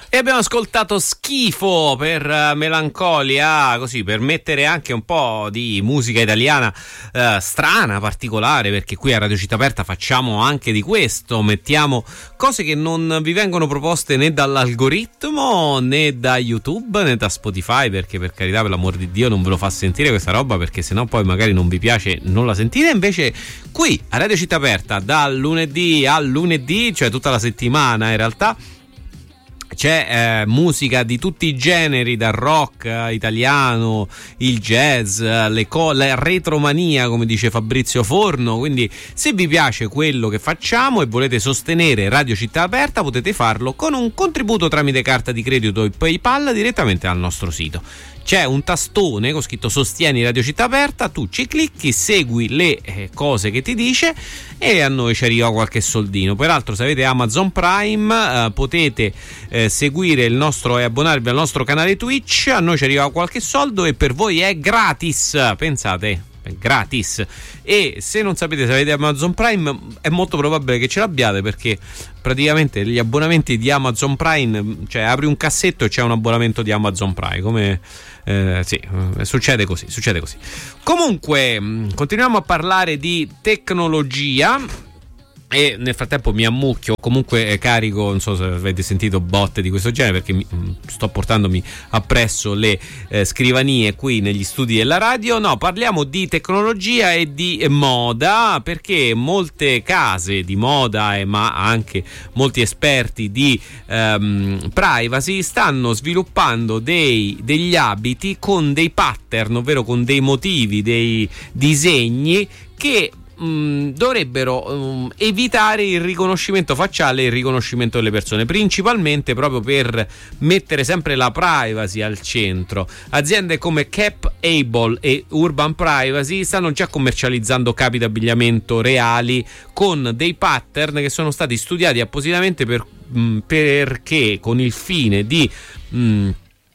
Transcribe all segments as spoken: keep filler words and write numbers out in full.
E abbiamo ascoltato Schifo per uh, Melancolia, così per mettere anche un po' di musica italiana uh, strana, particolare, perché qui a Radio Città Aperta facciamo anche di questo, mettiamo cose che non vi vengono proposte né dall'algoritmo né da YouTube né da Spotify, perché per carità, per l'amor di Dio, non ve lo fa sentire questa roba, perché sennò poi magari non vi piace, non la sentite. Invece qui a Radio Città Aperta dal lunedì al lunedì, cioè tutta la settimana in realtà, c'è eh, musica di tutti i generi, dal rock eh, italiano, il jazz, eh, le co- la retromania, come dice Fabrizio Forno. Quindi se vi piace quello che facciamo e volete sostenere Radio Città Aperta, potete farlo con un contributo tramite carta di credito e PayPal direttamente al nostro sito. C'è un tastone con scritto Sostieni Radio Città Aperta, tu ci clicchi, segui le eh, cose che ti dice e a noi ci arriva qualche soldino. Peraltro, se avete Amazon Prime eh, potete eh, seguire il nostro e abbonarvi al nostro canale Twitch, a noi ci arriva qualche soldo e per voi è gratis, pensate, è gratis. E se non sapete se avete Amazon Prime, è molto probabile che ce l'abbiate, perché praticamente gli abbonamenti di Amazon Prime, cioè apri un cassetto e c'è un abbonamento di Amazon Prime, come eh, sì, succede così, succede così. Comunque, continuiamo a parlare di tecnologia. E nel frattempo mi ammucchio, comunque eh, carico, non so se avete sentito botte di questo genere, perché mi, mh, sto portandomi appresso le eh, scrivanie qui negli studi della radio. No, parliamo di tecnologia e di eh, moda, perché molte case di moda, eh, ma anche molti esperti di ehm, privacy stanno sviluppando dei, degli abiti con dei pattern, ovvero con dei motivi, dei disegni che Mm, dovrebbero um, evitare il riconoscimento facciale e il riconoscimento delle persone, principalmente proprio per mettere sempre la privacy al centro. Aziende come Capable e Urban Privacy stanno già commercializzando capi d'abbigliamento reali con dei pattern che sono stati studiati appositamente per, mm, perché con il fine di mm,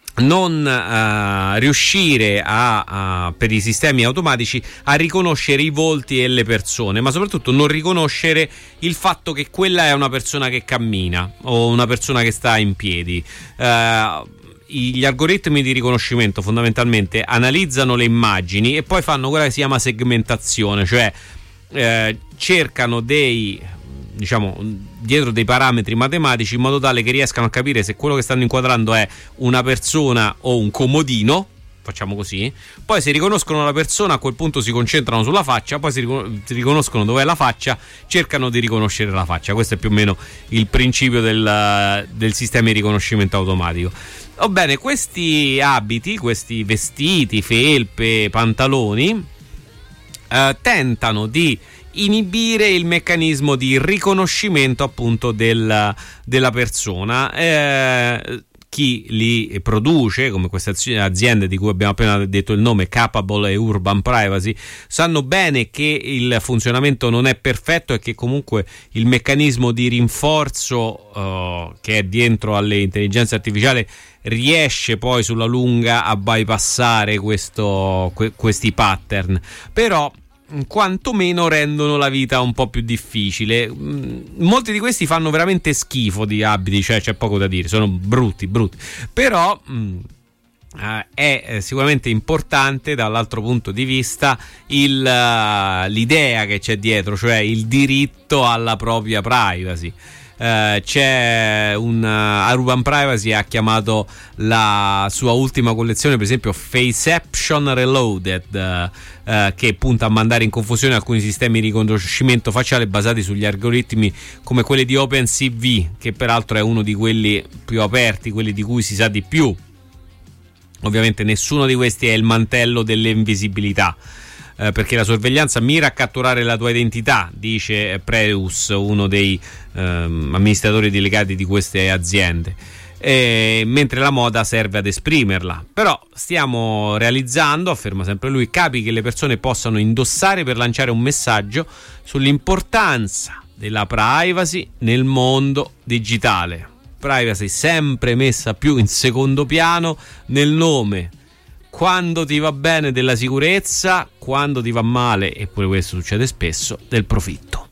non uh, riuscire a, a per i sistemi automatici a riconoscere i volti e le persone, ma soprattutto non riconoscere il fatto che quella è una persona che cammina o una persona che sta in piedi. Uh, gli algoritmi di riconoscimento fondamentalmente analizzano le immagini e poi fanno quella che si chiama segmentazione, cioè uh, cercano dei diciamo dietro dei parametri matematici in modo tale che riescano a capire se quello che stanno inquadrando è una persona o un comodino, facciamo così. Poi se riconoscono la persona, a quel punto si concentrano sulla faccia, poi si riconoscono dov'è la faccia, cercano di riconoscere la faccia. Questo è più o meno il principio del, del sistema di riconoscimento automatico. O bene, questi abiti, questi vestiti, felpe, pantaloni eh, tentano di inibire il meccanismo di riconoscimento appunto del, della persona. Eh, chi li produce, come queste aziende di cui abbiamo appena detto il nome, Capable e Urban Privacy, sanno bene che il funzionamento non è perfetto e che comunque il meccanismo di rinforzo uh, che è dietro alle intelligenze artificiali riesce poi sulla lunga a bypassare questo, que- questi pattern, però quantomeno rendono la vita un po' più difficile. Molti di questi fanno veramente schifo di abiti, cioè c'è poco da dire, sono brutti brutti, però mh, Uh, è sicuramente importante dall'altro punto di vista il, uh, l'idea che c'è dietro, cioè il diritto alla propria privacy. Uh, c'è un uh, Urban Privacy ha chiamato la sua ultima collezione per esempio Faceception Reloaded, uh, uh, che punta a mandare in confusione alcuni sistemi di riconoscimento facciale basati sugli algoritmi come quelli di OpenCV, che peraltro è uno di quelli più aperti, quelli di cui si sa di più. Ovviamente nessuno di questi è il mantello dell'invisibilità, eh, perché la sorveglianza mira a catturare la tua identità, dice Preus, uno dei ehm, amministratori delegati di queste aziende, eh, mentre la moda serve ad esprimerla. Però stiamo realizzando, afferma sempre lui, capi che le persone possano indossare per lanciare un messaggio sull'importanza della privacy nel mondo digitale. Privacy sempre messa più in secondo piano nel nome, quando ti va bene, della sicurezza, quando ti va male, e pure questo succede spesso, del profitto.